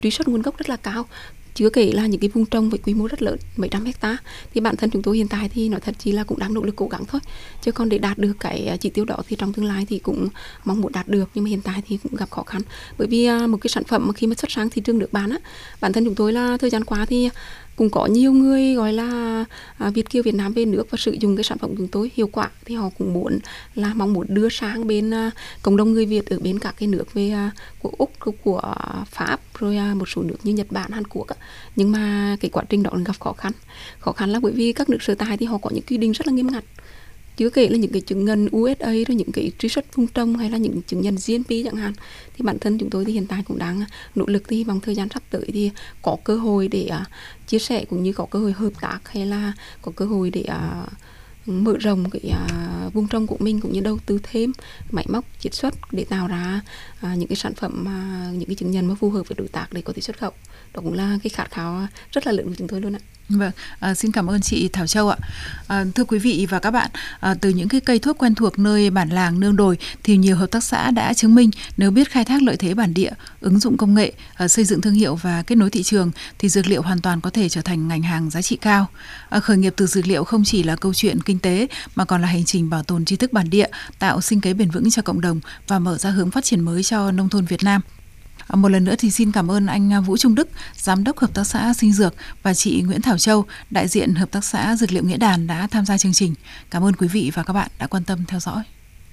truy xuất nguồn gốc rất là cao. Chưa kể là những cái vùng trồng với quy mô rất lớn, mấy trăm hecta, thì bản thân chúng tôi hiện tại thì nói thật chỉ là cũng đang nỗ lực cố gắng thôi, chứ còn để đạt được cái chỉ tiêu đó thì trong tương lai thì cũng mong muốn đạt được, nhưng mà hiện tại thì cũng gặp khó khăn. Bởi vì một cái sản phẩm mà khi mà xuất sang thị trường nước bạn á, bản thân chúng tôi là thời gian qua thì cũng có nhiều người gọi là Việt kiều Việt Nam về nước và sử dụng cái sản phẩm của chúng tôi hiệu quả, thì họ cũng mong muốn đưa sang bên cộng đồng người Việt ở bên các cái nước về của Úc, của Pháp, rồi một số nước như Nhật Bản, Hàn Quốc. Nhưng mà cái quá trình đó gặp khó khăn là bởi vì các nước sở tại thì họ có những quy định rất là nghiêm ngặt, chưa kể là những cái chứng nhận USA, rồi những cái truy xuất vùng trồng hay là những chứng nhận GMP chẳng hạn. Thì bản thân chúng tôi thì hiện tại cũng đang nỗ lực, thì bằng thời gian sắp tới thì có cơ hội để chia sẻ, cũng như có cơ hội hợp tác, hay là có cơ hội để mở rộng cái vùng trồng của mình, cũng như đầu tư thêm máy móc chiết xuất để tạo ra những cái sản phẩm, những cái chứng nhận mà phù hợp với đối tác để có thể xuất khẩu. Đó cũng là cái khát khao rất là lớn của chúng tôi luôn ạ. Vâng, xin cảm ơn chị Thảo Châu ạ. Thưa quý vị và các bạn, từ những cái cây thuốc quen thuộc nơi bản làng nương đồi thì nhiều hợp tác xã đã chứng minh nếu biết khai thác lợi thế bản địa, ứng dụng công nghệ, xây dựng thương hiệu và kết nối thị trường thì dược liệu hoàn toàn có thể trở thành ngành hàng giá trị cao. Khởi nghiệp từ dược liệu không chỉ là câu chuyện kinh tế mà còn là hành trình bảo tồn tri thức bản địa, tạo sinh kế bền vững cho cộng đồng và mở ra hướng phát triển mới cho nông thôn Việt Nam. Một lần nữa thì xin cảm ơn anh Vũ Trung Đức, Giám đốc Hợp tác xã Sinh Dược, và chị Nguyễn Thảo Châu, đại diện Hợp tác xã Dược liệu Nghĩa Đàn đã tham gia chương trình. Cảm ơn quý vị và các bạn đã quan tâm theo dõi.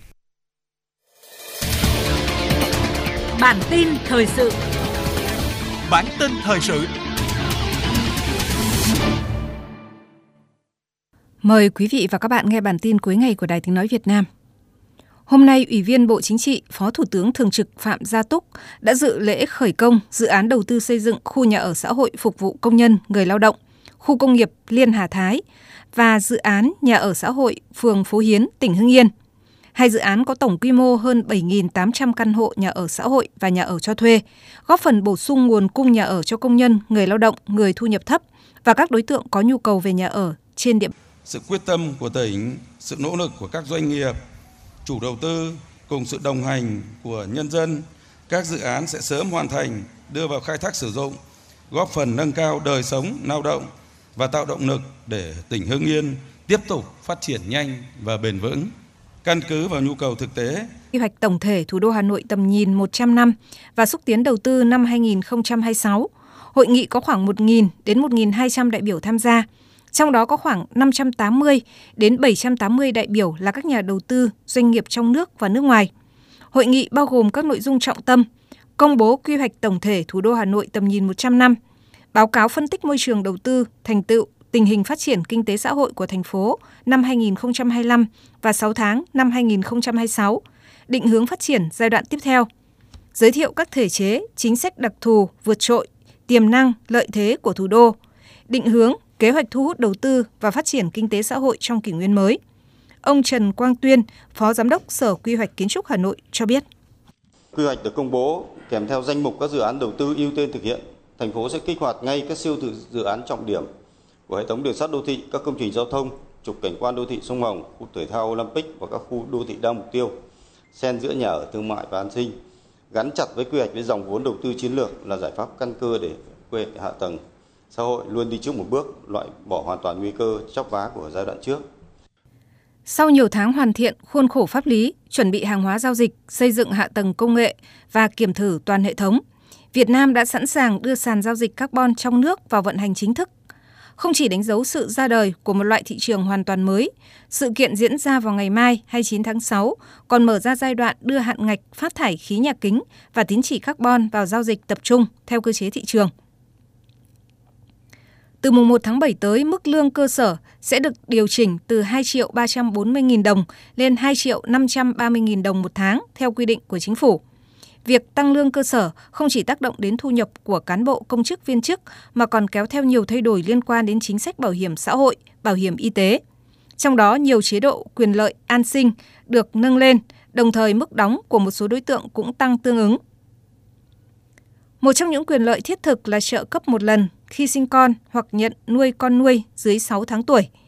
Bản tin thời sự. Bản tin thời sự. Mời quý vị và các bạn nghe bản tin cuối ngày của Đài Tiếng nói Việt Nam. Hôm nay, Ủy viên Bộ Chính trị, Phó Thủ tướng Thường trực Phạm Gia Túc đã dự lễ khởi công dự án đầu tư xây dựng khu nhà ở xã hội phục vụ công nhân, người lao động, khu công nghiệp Liên Hà Thái và dự án nhà ở xã hội phường Phú Hiến, tỉnh Hưng Yên. Hai dự án có tổng quy mô hơn 7.800 căn hộ nhà ở xã hội và nhà ở cho thuê, góp phần bổ sung nguồn cung nhà ở cho công nhân, người lao động, người thu nhập thấp và các đối tượng có nhu cầu về nhà ở trên địa bàn. Sự quyết tâm của tỉnh, sự nỗ lực của các doanh nghiệp, chủ đầu tư cùng sự đồng hành của nhân dân, các dự án sẽ sớm hoàn thành, đưa vào khai thác sử dụng, góp phần nâng cao đời sống lao động và tạo động lực để tỉnh Hưng Yên tiếp tục phát triển nhanh và bền vững. Căn cứ vào nhu cầu thực tế, Quy hoạch tổng thể thủ đô Hà Nội tầm nhìn 100 năm và xúc tiến đầu tư năm 2026, hội nghị có khoảng 1.000 đến 1.200 đại biểu tham gia. Trong đó có khoảng 580 đến 780 đại biểu là các nhà đầu tư, doanh nghiệp trong nước và nước ngoài. Hội nghị bao gồm các nội dung trọng tâm: công bố quy hoạch tổng thể thủ đô Hà Nội tầm nhìn 100 năm, báo cáo phân tích môi trường đầu tư, thành tựu, tình hình phát triển kinh tế xã hội của thành phố năm 2025 và 6 tháng năm 2026, định hướng phát triển giai đoạn tiếp theo, giới thiệu các thể chế, chính sách đặc thù, vượt trội, tiềm năng, lợi thế của thủ đô, định hướng, kế hoạch thu hút đầu tư và phát triển kinh tế xã hội trong kỷ nguyên mới. Ông Trần Quang Tuyên, Phó Giám đốc Sở Quy hoạch Kiến trúc Hà Nội cho biết. Quy hoạch được công bố kèm theo danh mục các dự án đầu tư ưu tiên thực hiện. Thành phố sẽ kích hoạt ngay các siêu dự án trọng điểm của hệ thống đường sắt đô thị, các công trình giao thông, trục cảnh quan đô thị sông Hồng, khu thể thao Olympic và các khu đô thị đa mục tiêu, xen giữa nhà ở thương mại và an sinh, gắn chặt với quy hoạch với dòng vốn đầu tư chiến lược là giải pháp căn cơ để quy hoạch hạ tầng xã hội luôn đi trước một bước, loại bỏ hoàn toàn nguy cơ chóc vá của giai đoạn trước. Sau nhiều tháng hoàn thiện khuôn khổ pháp lý, chuẩn bị hàng hóa giao dịch, xây dựng hạ tầng công nghệ và kiểm thử toàn hệ thống, Việt Nam đã sẵn sàng đưa sàn giao dịch carbon trong nước vào vận hành chính thức. Không chỉ đánh dấu sự ra đời của một loại thị trường hoàn toàn mới, sự kiện diễn ra vào ngày mai 29 tháng 6 còn mở ra giai đoạn đưa hạn ngạch phát thải khí nhà kính và tín chỉ carbon vào giao dịch tập trung theo cơ chế thị trường. Từ mùng 1 tháng 7 tới, mức lương cơ sở sẽ được điều chỉnh từ 2.340.000 đồng lên 2.530.000 đồng một tháng theo quy định của chính phủ. Việc tăng lương cơ sở không chỉ tác động đến thu nhập của cán bộ công chức viên chức mà còn kéo theo nhiều thay đổi liên quan đến chính sách bảo hiểm xã hội, bảo hiểm y tế. Trong đó, nhiều chế độ quyền lợi an sinh được nâng lên, đồng thời mức đóng của một số đối tượng cũng tăng tương ứng. Một trong những quyền lợi thiết thực là trợ cấp một lần khi sinh con hoặc nhận nuôi con nuôi dưới 6 tháng tuổi.